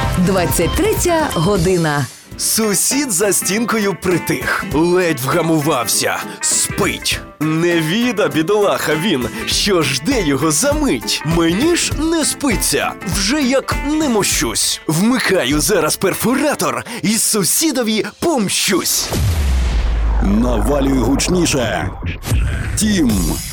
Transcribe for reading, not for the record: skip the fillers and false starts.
23 година. Сусід за стінкою притих, ледь вгамувався, спить. Невіда, бідолаха він, що жде його за мить. Мені ж не спиться, вже як не мощусь. Вмикаю зараз перфоратор і сусідові помщусь. Навалюй гучніше. Тім